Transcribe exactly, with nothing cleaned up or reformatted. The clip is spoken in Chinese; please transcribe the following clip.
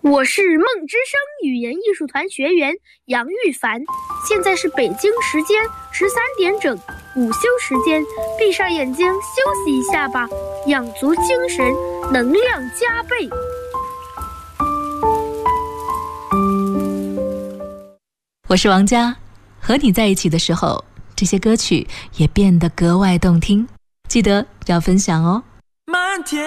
我是梦之声语言艺术团学员杨玉凡，现在是北京时间十三点整，午休时间，闭上眼睛休息一下吧，养足精神，能量加倍。 我是王佳，和你在一起的时候，这些歌曲也变得格外动听，记得要分享哦。 漫天